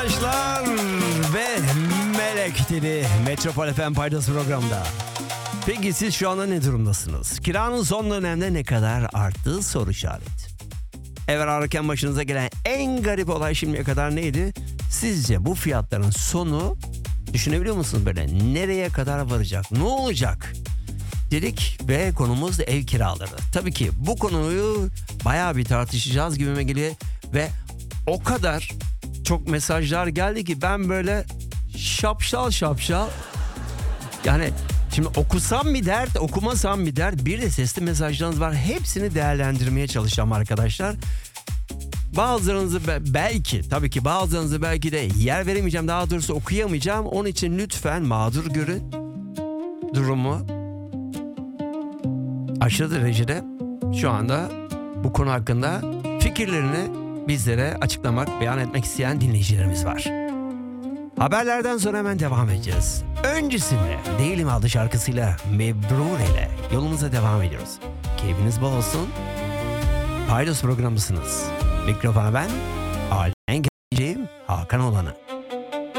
arkadaşlar ve Melek Dili Metropol FM Paydası programda. Peki siz şu anda ne durumdasınız? Kiranın son dönemde ne kadar arttığı soru işareti. Ev ararken başınıza gelen en garip olay şimdiye kadar neydi? Sizce bu fiyatların sonu düşünebiliyor musunuz böyle? Nereye kadar varacak? Ne olacak? Dedik ve konumuz da ev kiraları. Tabii ki bu konuyu bayağı bir tartışacağız gibime geliyor ve o kadar çok mesajlar geldi ki ben böyle şapşal yani şimdi okusam bir dert, okumasam bir dert. Bir de sesli mesajlarınız var. Hepsini değerlendirmeye çalışacağım arkadaşlar. Bazılarınızı belki, tabii ki bazılarınızı belki de yer veremeyeceğim. Daha doğrusu okuyamayacağım. Onun için lütfen mağdur görün durumu. Aşırı derecede şu anda bu konu hakkında fikirlerini bizlere açıklamak, beyan etmek isteyen dinleyicilerimiz var. Haberlerden sonra hemen devam edeceğiz. Öncesinde Değilim adlı şarkısıyla Mebrur ile yolumuza devam ediyoruz. Keyfiniz bol olsun. Paydos programındasınız. Mikrofona ben, ailen geleceğim Hakan Olan'ı.